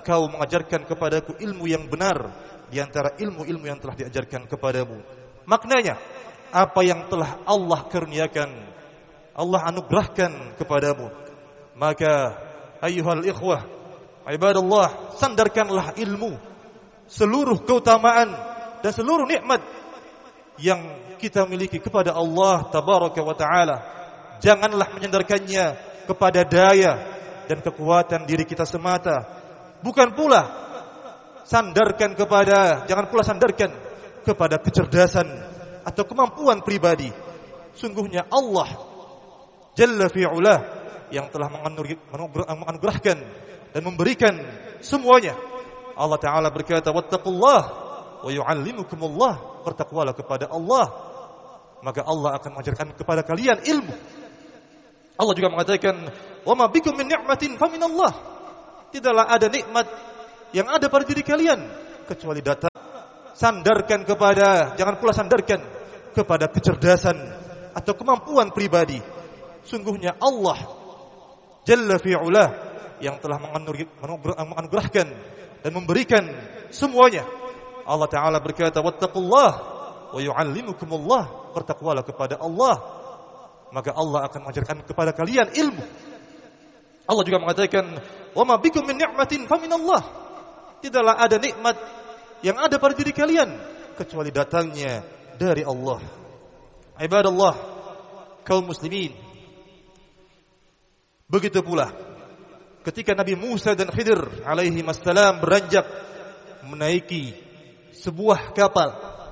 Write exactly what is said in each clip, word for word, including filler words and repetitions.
engkau mengajarkan kepadaku ilmu yang benar di antara ilmu-ilmu yang telah diajarkan kepadamu. Maknanya, apa yang telah Allah karuniakan, Allah anugerahkan kepadamu, maka ayyuhal ikhwah, ibadallah, sandarkanlah ilmu, seluruh keutamaan dan seluruh nikmat yang kita miliki kepada Allah tabaraka wa taala. Janganlah menyandarkannya kepada daya dan kekuatan diri kita semata. Bukan pula sandarkan kepada, jangan pula sandarkan kepada kecerdasan atau kemampuan pribadi. Sungguhnya Allah Jalla fi'ulah yang telah menganugerahkan dan memberikan semuanya. Allah Ta'ala berkata, wattaqullah wa yu'allimukumullah, bertakwalah kepada Allah, maka Allah akan mengajarkan kepada kalian ilmu. Allah juga mengatakan, wa ma bikum min ni'matin fa minallah, tidaklah ada nikmat yang ada pada diri kalian kecuali datang. Sandarkan kepada, jangan pula sandarkan kepada kecerdasan atau kemampuan pribadi. Sungguhnya Allah Jalla fi'ulah yang telah menganugerahkan dan memberikan semuanya. Allah Ta'ala berkata, wattaqullah wa yu'allimukumullah, bertakwalah kepada Allah, maka Allah akan mengajarkan kepada kalian ilmu. Allah juga mengatakan, wa ma bikum min ni'matin fa minallah, tidaklah ada nikmat yang ada pada diri kalian kecuali datangnya dari Allah. Ibadallah, kaum muslimin, begitu pula ketika Nabi Musa dan Khidir alaihi wassalam beranjak menaiki sebuah kapal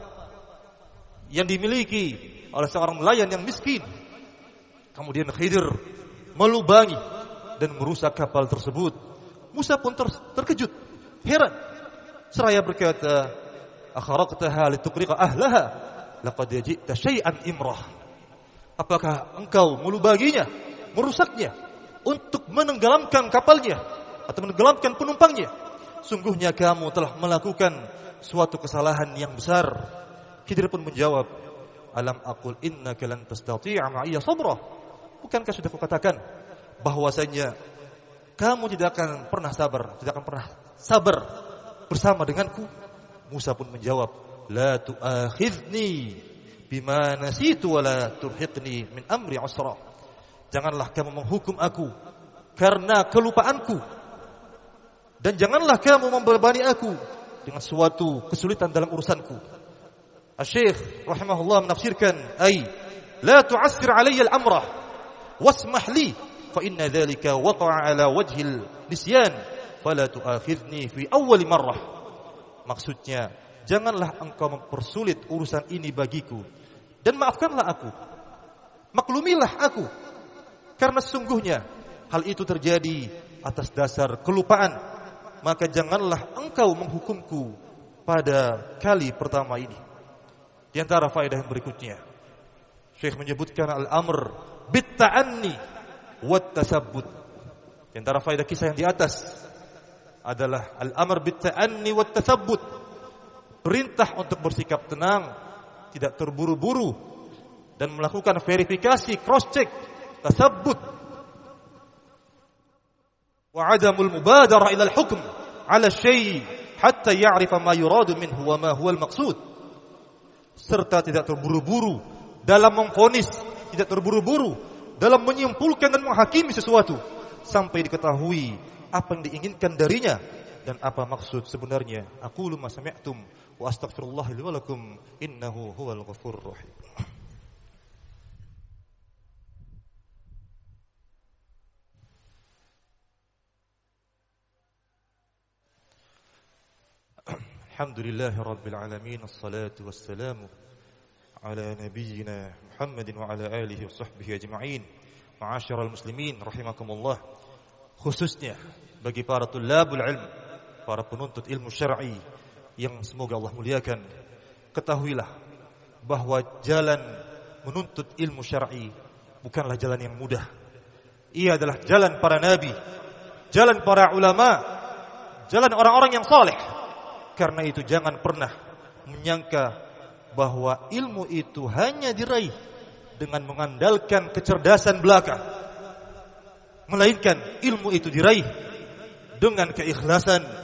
yang dimiliki oleh seorang nelayan yang miskin. Kemudian Khidir melubangi dan merusak kapal tersebut. Musa pun ter- terkejut, heran. Seraya berkata, akharaqtaha lituqriqa ahlaha laqad ji'ta syai'an imrah. Apakah engkau melubanginya, merusaknya untuk menenggelamkan kapalnya atau menenggelamkan penumpangnya? Sungguhnya kamu telah melakukan suatu kesalahan yang besar. Khidir pun menjawab, alam aqul innaka lan tastati'a ma'iya sabra. Bukankah sudah kukatakan bahwasanya kamu tidak akan pernah sabar, tidak akan pernah sabar bersama denganku? Musa pun menjawab, la tu'akhidni bima nasitu wa la turhiqni min amri usra. Janganlah kamu menghukum aku karena kelupaanku, dan janganlah kamu membebani aku dengan suatu kesulitan dalam urusanku. Asy-Syaikh rahimahullah menafsirkan, ay la tu'assir alayya al-amra wasmah li fa inna dhalika waqa'a ala wajhi al-nisyan fala tu'akhidni fi awwal marrah. Maksudnya, janganlah engkau mempersulit urusan ini bagiku, dan maafkanlah aku, maklumilah aku, karena sesungguhnya hal itu terjadi atas dasar kelupaan. Maka janganlah engkau menghukumku pada kali pertama ini. Di antara faedah yang berikutnya, Syekh menyebutkan al-amr bit-ta'anni wat-tasabbut. Di antara faedah kisah yang di atas adalah al-amr bit-ta'anni wat-tasabbut. Perintah untuk bersikap tenang, tidak terburu-buru, dan melakukan verifikasi, cross-check, tasabbut. Wa 'adamul mubadarah ila al-hukm 'ala syai' hatta ya'rifa ma yuradu minhu wa ma huwa al-maqsud. Serta tidak terburu-buru dalam memvonis, tidak terburu-buru dalam menyimpulkan dan menghakimi sesuatu sampai diketahui apa yang diinginkan darinya dan apa maksud sebenarnya. Aqulu ma sami'tum wa astaghfirullah li wa lakum innahu huwal ghafurur rahim. Alhamdulillahi rabbil alamin, assalatu wassalamu ala nabiyyina Muhammadin wa ala alihi wa sahbihi ajma'in. Ma'asyiral muslimin rahimakumullah, khususnya bagi para tulabul ilm, para penuntut ilmu syar'i yang semoga Allah muliakan, ketahuilah bahwa jalan menuntut ilmu syar'i bukanlah jalan yang mudah. Ia adalah jalan para nabi, jalan para ulama, jalan orang-orang yang saleh. Karena itu jangan pernah menyangka bahwa ilmu itu hanya diraih dengan mengandalkan kecerdasan belaka, melainkan ilmu itu diraih dengan keikhlasan,